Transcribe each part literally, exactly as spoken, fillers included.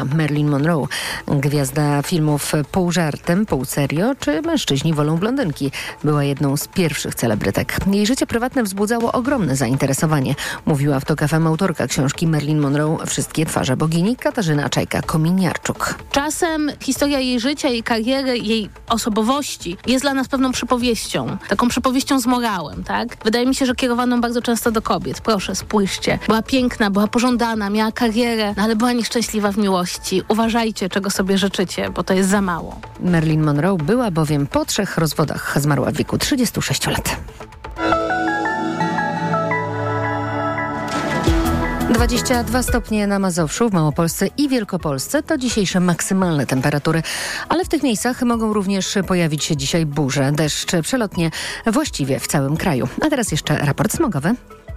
zachowania Marilyn Monroe. Gwiazda filmów pół żartem, pół serio, czy Mężczyźni wolą blondynki. Była jedną z pierwszych celebrytek. Jej życie prywatne wzbudzało ogromne zainteresowanie. Mówiła w Tok F M autorka książki Marilyn Monroe Wszystkie twarze bogini, Katarzyna Czajka-Kominiarczuk. Czasem historia jej życia, jej kariery, jej osobowości jest dla nas pewną przypowieścią. Taką przypowieścią z morałem, tak? Wydaje mi się, że kierowaną bardzo często do kobiet. Proszę, spójrzcie. Była piękna, była pożądana, miała karierę, no ale była nieszczęśliwa w miłości. Uważajcie, czego sobie życzycie, bo to jest za mało. Marilyn Monroe była bowiem po trzech rozwodach. Zmarła w wieku trzydziestu sześciu lat. dwadzieścia dwa stopnie na Mazowszu, w Małopolsce i Wielkopolsce to dzisiejsze maksymalne temperatury, ale w tych miejscach mogą również pojawić się dzisiaj burze, deszcz przelotnie właściwie w całym kraju. A teraz jeszcze raport smogowy.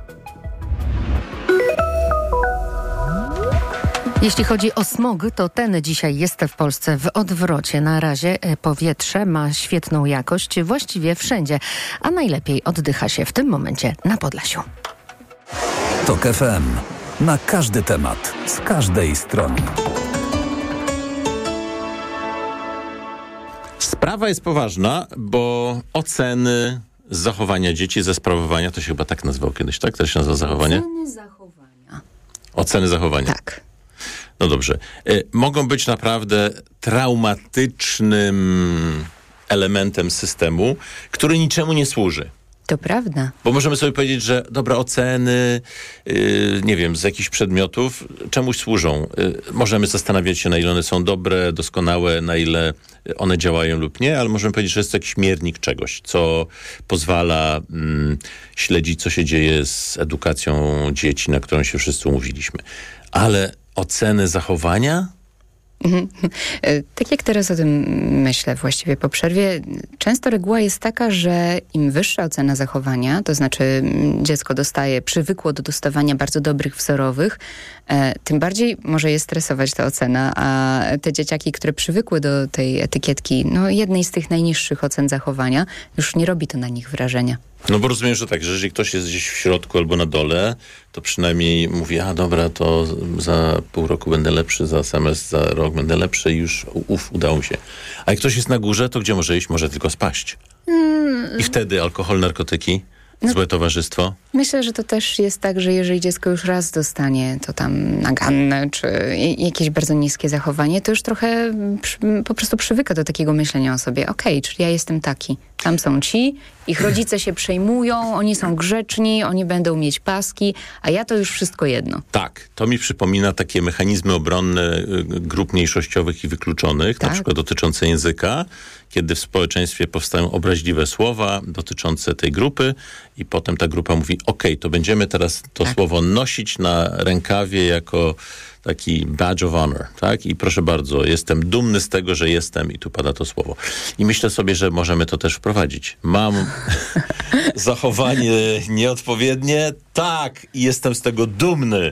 Jeśli chodzi o smog, to ten dzisiaj jest w Polsce w odwrocie. Na razie powietrze ma świetną jakość właściwie wszędzie, a najlepiej oddycha się w tym momencie na Podlasiu. Tok F M. Na każdy temat, z każdej strony. Sprawa jest poważna, bo oceny zachowania dzieci ze sprawowania, to się chyba tak nazywało kiedyś, tak? To się nazywa zachowanie? Oceny zachowania. Oceny zachowania. Tak. No dobrze. Y, mogą być naprawdę traumatycznym elementem systemu, który niczemu nie służy. To prawda. Bo możemy sobie powiedzieć, że dobra, oceny, yy, nie wiem, z jakichś przedmiotów czemuś służą. Yy, możemy zastanawiać się, na ile one są dobre, doskonałe, na ile one działają lub nie, ale możemy powiedzieć, że jest to jakiś miernik czegoś, co pozwala mm, śledzić, co się dzieje z edukacją dzieci, na którą się wszyscy umówiliśmy. Ale oceny zachowania? Tak jak teraz o tym myślę właściwie po przerwie, często reguła jest taka, że im wyższa ocena zachowania, to znaczy dziecko dostaje, przywykło do dostawania bardzo dobrych wzorowych, tym bardziej może je stresować ta ocena, a te dzieciaki, które przywykły do tej etykietki, no jednej z tych najniższych ocen zachowania, już nie robi to na nich wrażenia. No bo rozumiem, że tak, że jeżeli ktoś jest gdzieś w środku albo na dole, to przynajmniej mówi, a dobra, to za pół roku będę lepszy, za semestr, za rok będę lepszy i już uf, udało mi się. A jak ktoś jest na górze, to gdzie może iść? Może tylko spaść. Mm. I wtedy alkohol, narkotyki, no, złe towarzystwo? Myślę, że to też jest tak, że jeżeli dziecko już raz dostanie to tam naganne, czy jakieś bardzo niskie zachowanie, to już trochę przy, po prostu przywyka do takiego myślenia o sobie. Okej, okay, czyli ja jestem taki. Tam są ci, ich rodzice się przejmują, oni są grzeczni, oni będą mieć paski, a ja to już wszystko jedno. Tak, to mi przypomina takie mechanizmy obronne grup mniejszościowych i wykluczonych, tak? Na przykład dotyczące języka, kiedy w społeczeństwie powstają obraźliwe słowa dotyczące tej grupy i potem ta grupa mówi, okej, okay, to będziemy teraz to tak. słowo nosić na rękawie jako taki badge of honor, tak? I proszę bardzo, jestem dumny z tego, że jestem i tu pada to słowo. I myślę sobie, że możemy to też wprowadzić. Mam zachowanie nieodpowiednie, tak, i jestem z tego dumny.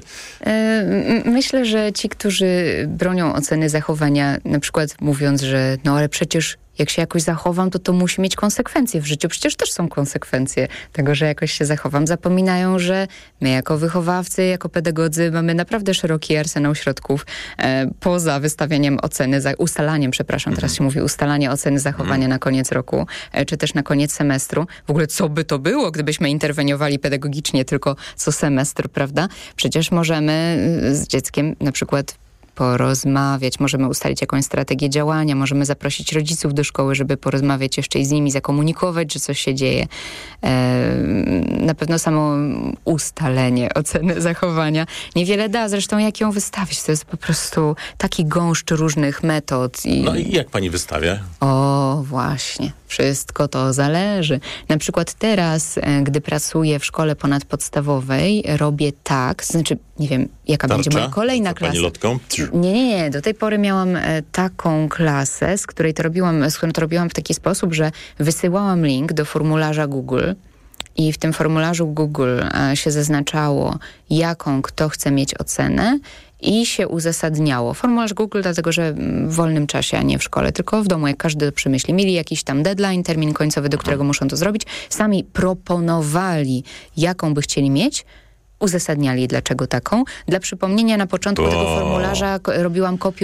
Myślę, że ci, którzy bronią oceny zachowania, na przykład mówiąc, że no ale przecież jak się jakoś zachowam, to to musi mieć konsekwencje w życiu. Przecież też są konsekwencje tego, że jakoś się zachowam. Zapominają, że my jako wychowawcy, jako pedagodzy mamy naprawdę szeroki arsenał środków e, poza wystawianiem oceny, za, ustalaniem, przepraszam, mm. teraz się mówi ustalanie oceny zachowania mm. na koniec roku, e, czy też na koniec semestru. W ogóle co by to było, gdybyśmy interweniowali pedagogicznie tylko co semestr, prawda? Przecież możemy z dzieckiem na przykład porozmawiać, możemy ustalić jakąś strategię działania, możemy zaprosić rodziców do szkoły, żeby porozmawiać jeszcze i z nimi, zakomunikować, że coś się dzieje. E, na pewno samo ustalenie oceny zachowania niewiele da. Zresztą jak ją wystawić? To jest po prostu taki gąszcz różnych metod. I... No i jak pani wystawia? O, właśnie. Wszystko to zależy. Na przykład teraz, gdy pracuję w szkole ponadpodstawowej, robię tak, znaczy, nie wiem, jaka Tarcza? będzie moja kolejna Co, klasa. pani lotką? Nie, nie, nie. Do tej pory miałam e, taką klasę, z której to robiłam, z którą to robiłam w taki sposób, że wysyłałam link do formularza Google i w tym formularzu Google e, się zaznaczało, jaką kto chce mieć ocenę i się uzasadniało. Formularz Google, dlatego że w wolnym czasie, a nie w szkole, tylko w domu, jak każdy przemyśli. Mieli jakiś tam deadline, termin końcowy, do którego muszą to zrobić. Sami proponowali, jaką by chcieli mieć, uzasadniali, dlaczego taką. Dla przypomnienia, na początku o. tego formularza robiłam kopię